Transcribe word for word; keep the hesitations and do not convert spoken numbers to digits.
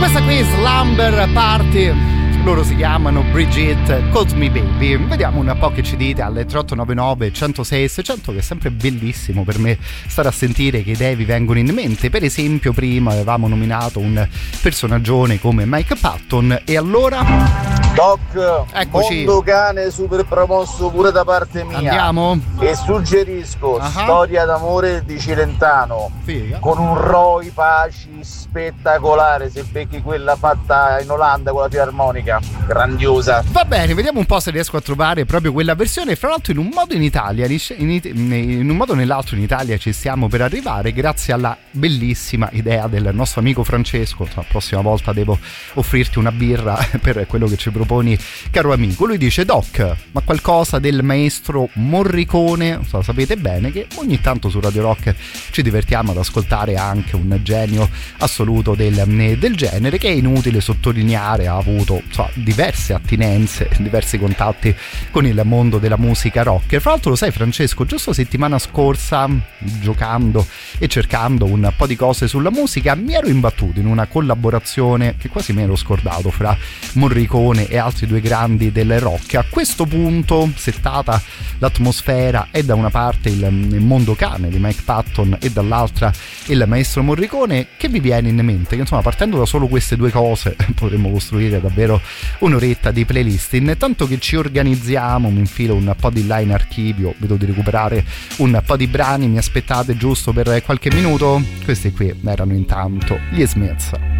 Questa qui è Slumber Party, loro si chiamano Brigitte, Calls Me Baby. Vediamo un po' che ci dite alle tre otto nove nove, centosei e seicento, che è sempre bellissimo per me stare a sentire che idee vi vengono in mente. Per esempio prima avevamo nominato un personaggione come Mike Patton, e allora... Doc, eccoci. Mondo Cane super promosso pure da parte mia. Andiamo. E suggerisco uh-huh. Storia d'amore di Cilentano. Figa. Con un Roy Paci spettacolare, se becchi quella fatta in Olanda con la filarmonica, grandiosa. Va bene, vediamo un po' se riesco a trovare proprio quella versione. Fra l'altro in un modo in Italia, in, in un modo o nell'altro in Italia ci stiamo per arrivare, grazie alla bellissima idea del nostro amico Francesco. La prossima volta devo offrirti una birra per quello che ci proponi, caro amico. Lui dice: Doc, ma qualcosa del maestro Morricone? So, sapete bene che ogni tanto su Radio Rock ci divertiamo ad ascoltare anche un genio assoluto del, del genere, che è inutile sottolineare ha avuto so, diverse attinenze, diversi contatti con il mondo della musica rock. Fra l'altro lo sai Francesco, giusto settimana scorsa, giocando e cercando un po' di cose sulla musica, mi ero imbattuto in una collaborazione che quasi mi ero scordato fra Morricone e altri due grandi del rock. A questo punto, settata l'atmosfera, è da una parte il, il mondo cane di Mike Patton e dall'altra il maestro Morricone, che vi viene in mente? Che insomma, partendo da solo queste due cose potremmo costruire davvero un'oretta di playlist. Intanto che ci organizziamo, mi infilo un po' di là in archivio, vedo di recuperare un po' di brani. Mi aspettate giusto per qualche minuto? Questi qui erano intanto gli Smiths.